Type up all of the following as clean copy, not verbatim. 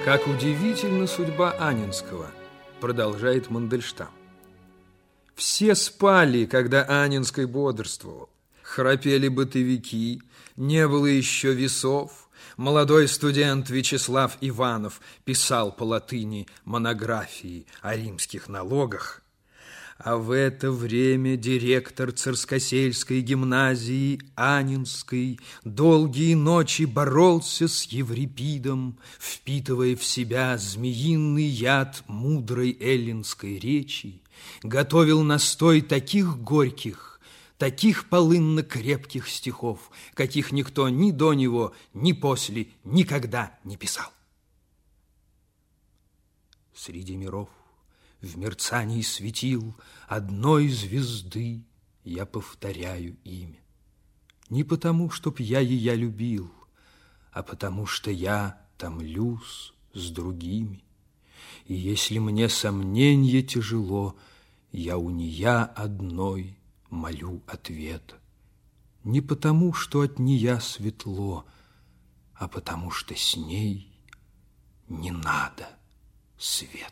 Как удивительна судьба Анненского, продолжает Мандельштам. Все спали, когда Анненский бодрствовал. Храпели бытовики, не было еще весов. Молодой студент Вячеслав Иванов писал по латыни монографии о римских налогах. А в это время директор Царскосельской гимназии Анненской долгие ночи боролся с Еврипидом, впитывая в себя змеиный яд мудрой эллинской речи, готовил настой таких горьких, таких полынно-крепких стихов, каких никто ни до него, ни после никогда не писал. Среди миров, в мерцании светил одной звезды я повторяю имя. Не потому, чтоб я ее любил, а потому, что я томлюсь с другими. И если мне сомненье тяжело, я у нея одной молю ответа. Не потому, что от нея светло, а потому, что с ней не надо света.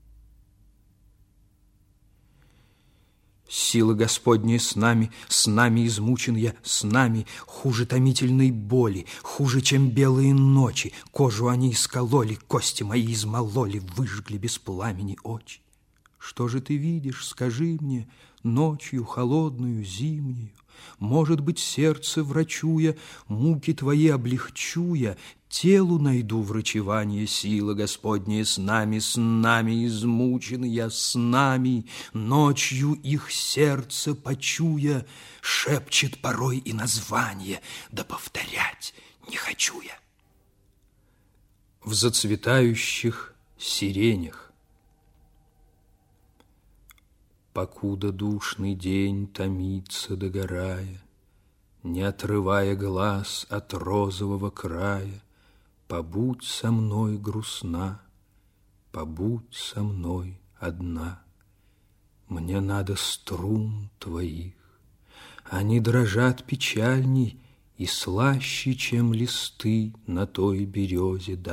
Сила Господня с нами измучен я, с нами хуже томительной боли, хуже, чем белые ночи. Кожу они искололи, кости мои измололи, выжгли без пламени очи. Что же ты видишь, скажи мне, ночью холодную, зимнюю? Может быть, сердце врачуя, муки твои облегчуя, телу найду врачевание, сила Господня с нами измучен я, с нами, ночью их сердце почуя, шепчет порой и название, да повторять не хочу я. В зацветающих сиренях. Покуда душный день томится, догорая, не отрывая глаз от розового края, побудь со мной грустна, побудь со мной одна. Мне надо струн твоих, они дрожат печальней и слаще, чем листы на той березе.